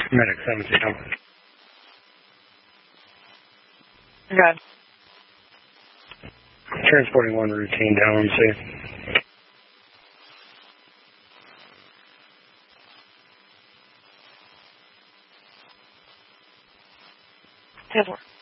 Medic 17. Good. Transporting 1 routine down on C. 10-4.